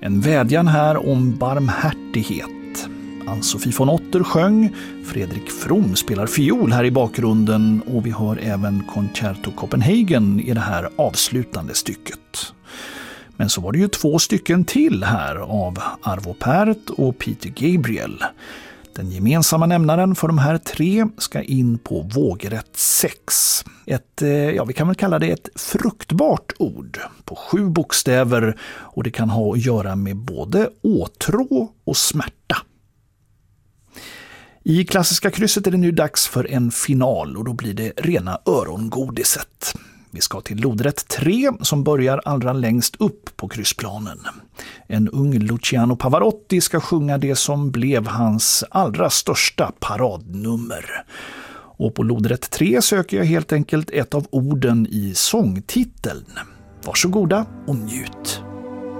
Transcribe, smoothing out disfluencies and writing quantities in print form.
En vädjan här om barmhärtighet. Ann-Sofie von Otter sjöng, Fredrik From spelar fiol här i bakgrunden och vi hör även Concerto Copenhagen i det här avslutande stycket. Men så var det ju 2 stycken till här av Arvo Pärt och Peter Gabriel. Den gemensamma nämnaren för de här 3 ska in på vågrätt 6. Vi kan väl kalla det ett fruktbart ord på 7 bokstäver och det kan ha att göra med både åtrå och smärta. I klassiska krysset är det nu dags för en final och då blir det rena örongodiset. Vi ska till lodrätt 3 som börjar allra längst upp på kryssplanen. En ung Luciano Pavarotti ska sjunga det som blev hans allra största paradnummer. Och på lodrätt 3 söker jag helt enkelt ett av orden i sångtiteln. Varsågoda och njut.